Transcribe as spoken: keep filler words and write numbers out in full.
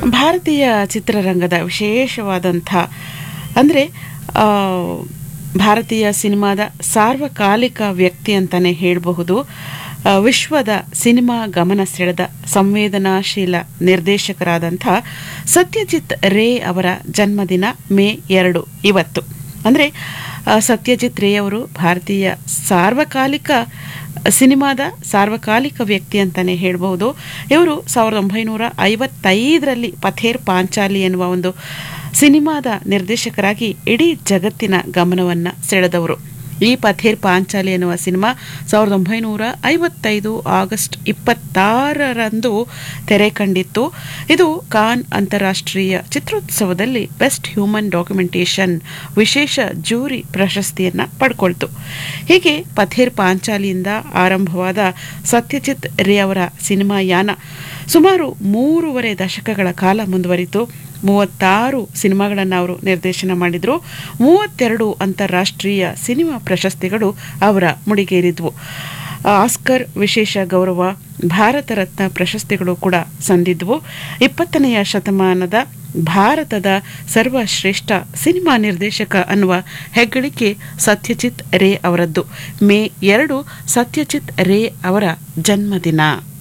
ಭಾರತೀಯ ಚಿತ್ರರಂಗದ ವಿಶೇಷವಾದಂಥ ಅಂದರೆ ಭಾರತೀಯ ಸಿನಿಮಾದ ಸಾರ್ವಕಾಲಿಕ ವ್ಯಕ್ತಿ ಅಂತಲೇ ಹೇಳಬಹುದು. ವಿಶ್ವದ ಸಿನಿಮಾ ಗಮನ ಸೆಳೆದ ಸಂವೇದನಾಶೀಲ ನಿರ್ದೇಶಕರಾದಂಥ ಸತ್ಯಜಿತ್ ರೇ ಅವರ ಜನ್ಮದಿನ ಮೇ ಎರಡು ಇವತ್ತು. ಅಂದರೆ ಸತ್ಯಜಿತ್ ರೇ ಅವರು ಭಾರತೀಯ ಸಾರ್ವಕಾಲಿಕ ಸಿನಿಮಾದ ಸಾರ್ವಕಾಲಿಕ ವ್ಯಕ್ತಿ ಅಂತಲೇ ಹೇಳಬಹುದು. ಇವರು ಸಾವಿರದ ಒಂಬೈನೂರ ಐವತ್ತೈದರಲ್ಲಿ ಪಥೇರ್ ಪಾಂಚಾಲಿ ಎನ್ನುವ ಒಂದು ಸಿನಿಮಾದ ನಿರ್ದೇಶಕರಾಗಿ ಇಡೀ ಜಗತ್ತಿನ ಗಮನವನ್ನು ಸೆಳೆದವರು. ಈ ಪಥೇರ್ ಪಾಂಚಾಲಿ ಎನ್ನುವ ಸಿನಿಮಾ ಸಾವಿರದ ಒಂಬೈನೂರ ಐವತ್ತೈದು ಆಗಸ್ಟ್ ಇಪ್ಪತ್ತಾರರಂದು ತೆರೆ ಕಂಡಿತ್ತು. ಇದು ಕಾನ್ ಅಂತಾರಾಷ್ಟ್ರೀಯ ಚಿತ್ರೋತ್ಸವದಲ್ಲಿ ಬೆಸ್ಟ್ ಹ್ಯೂಮನ್ ಡಾಕ್ಯುಮೆಂಟೇಷನ್ ವಿಶೇಷ ಜೂರಿ ಪ್ರಶಸ್ತಿಯನ್ನು ಪಡ್ಕೊಳ್ತು. ಹೀಗೆ ಪಥೇರ್ ಪಾಂಚಾಲಿಯಿಂದ ಆರಂಭವಾದ ಸತ್ಯಜಿತ್ ರೇ ಅವರ ಸಿನಿಮಾ ಯಾನ ಸುಮಾರು ಮೂರುವರೆ ದಶಕಗಳ ಕಾಲ ಮುಂದುವರಿತು. ಮೂವತ್ತಾರು ಸಿನಿಮಾಗಳನ್ನು ಅವರು ನಿರ್ದೇಶನ ಮಾಡಿದರು. ಮೂವತ್ತೆರಡು ಅಂತಾರಾಷ್ಟ್ರೀಯ ಸಿನಿಮಾ ಪ್ರಶಸ್ತಿಗಳು ಅವರ ಮುಡಿಗೇರಿದ್ವು. ಆಸ್ಕರ್ ವಿಶೇಷ ಗೌರವ, ಭಾರತ ರತ್ನ ಪ್ರಶಸ್ತಿಗಳು ಕೂಡ ಸಂದಿದ್ವು. ಇಪ್ಪತ್ತನೆಯ ಶತಮಾನದ ಭಾರತದ ಸರ್ವಶ್ರೇಷ್ಠ ಸಿನಿಮಾ ನಿರ್ದೇಶಕ ಅನ್ನುವ ಹೆಗ್ಗಳಿಕೆ ಸತ್ಯಜಿತ್ ರೇ ಅವರದ್ದು. ಮೇ ಎರಡು ಸತ್ಯಜಿತ್ ರೇ ಅವರ ಜನ್ಮದಿನ.